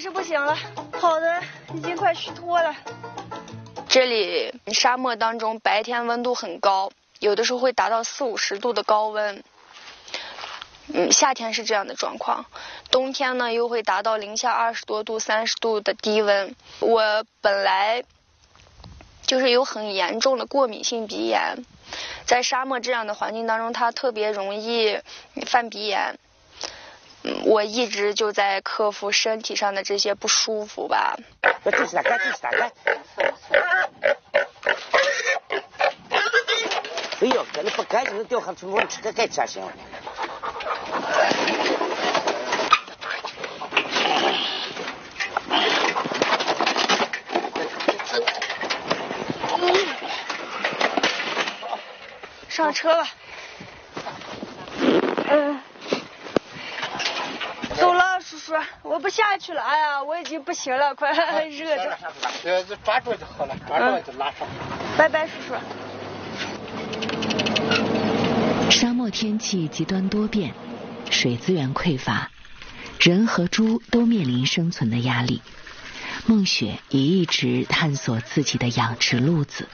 是不行了，跑的已经快虚脱了。 这里沙漠当中白天温度很高，有的时候会达到40-50度的高温。夏天是这样的状况，冬天呢又会达到零下20多度、30度的低温。我本来就是有很严重的过敏性鼻炎，在沙漠这样的环境当中，它特别容易犯鼻炎。我一直就在克服身体上的这些不舒服吧。 继续打开。哎呦，这里不干净的掉下去，我吃个盖吃行。 上车吧。走了，叔叔，我不下去了。哎呀，我已经不行了，快热着。 抓住就好了，抓住就拉上。 拜拜，叔叔。 沙漠天气极端多变，水资源匮乏，人和猪都面临生存的压力。孟雪也一直探索自己的养殖路子。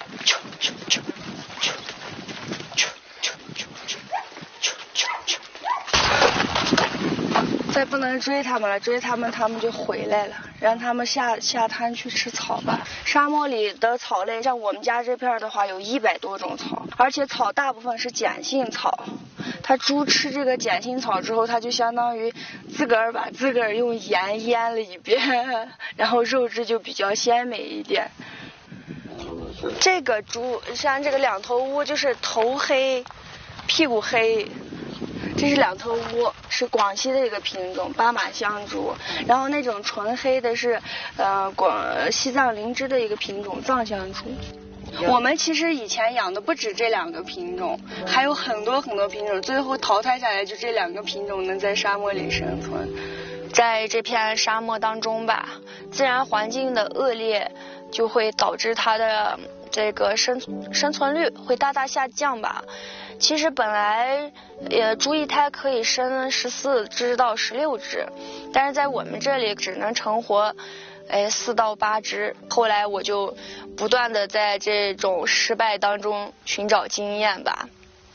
再不能追他们了，追他们就回来了，让他们下滩去吃草吧。沙漠里的草类，像我们家这片的话，有100多种草，而且草大部分是碱性草。它猪吃这个碱性草之后，它就相当于自个儿把自个儿用盐腌了一遍，然后肉质就比较鲜美一点。这个猪像这个两头乌，就是头黑，屁股黑。这是两头乌，是广西的一个品种巴马香猪，然后那种纯黑的是西藏林芝的一个品种藏香猪。我们其实以前养的不止这2个品种，还有很多品种，最后淘汰下来就这2个品种能在沙漠里生存。在这片沙漠当中吧，自然环境的恶劣就会导致它的这个生存率会大大下降吧。其实本来猪一胎可以生14只到16只，但是在我们这里只能成活4到8只。后来我就不断的在这种失败当中寻找经验吧。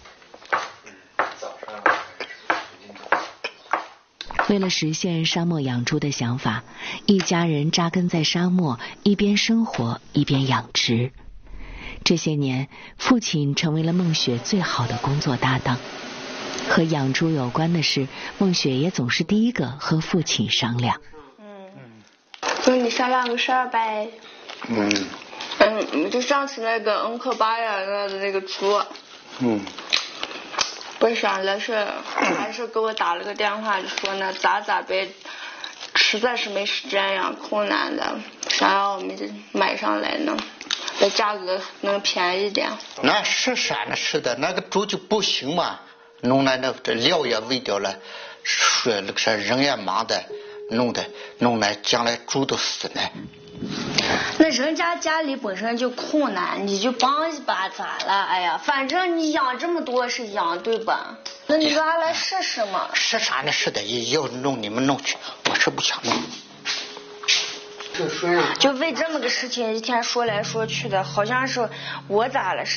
为了实现沙漠养猪的想法，一家人扎根在沙漠，一边生活一边养殖。这些年，父亲成为了孟雪最好的工作搭档。和养猪有关的事，孟雪也总是第一个和父亲商量。 就你商量个事儿呗。就上次那个恩克巴呀的那个猪。我想的是，还是给我打了个电话，就说呢咋呗，实在是没时间呀，困难的，想要我们买上来呢。的价格能便宜点。 那是啥呢？是的，那个猪就不行嘛，弄来那这料也喂掉了，那个啥人也忙的，弄来将来猪都死呢。 那人家里本身就困难，你就帮一把咋了？哎呀，反正你养这么多是养对吧？那你让他来试试嘛。 是啥呢？是的，要弄你们弄去，我是不想弄。 就为这么个事情一天说来说去的，好像是我咋了似